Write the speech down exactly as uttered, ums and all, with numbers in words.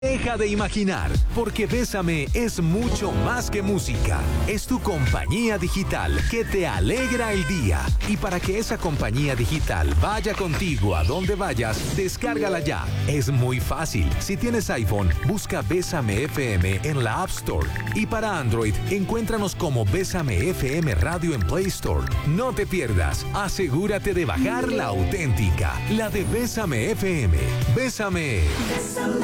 Deja de imaginar, porque Bésame es mucho más que música. Es tu compañía digital que te alegra el día. Y para que esa compañía digital vaya contigo a donde vayas, descárgala ya. Es muy fácil. Si tienes iPhone, busca Bésame F M en la App Store. Y para Android, encuéntranos como Bésame F M Radio en Play Store. No te pierdas. Asegúrate de bajar la auténtica, la de Bésame F M. Bésame.